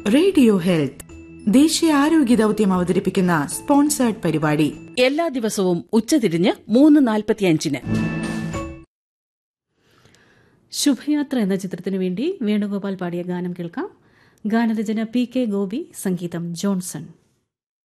Radio health ദേശീയ ആരോഗ്യ ദൗത്യം അവതരിപ്പിക്കുന്ന സ്പോൺസേർഡ് പരിപാടി എല്ലാ ദിവസവും ഉച്ചതിരിഞ്ഞ് 3:45. ശുഭയാത്ര എന്ന ചിത്രത്തിനു വേണ്ടി വേണുഗോപാൽ പാടിയ ഗാനം കേൾക്കാം. ഗാനരചന PK ഗോപി, സംഗീതം ജോൺസൺ.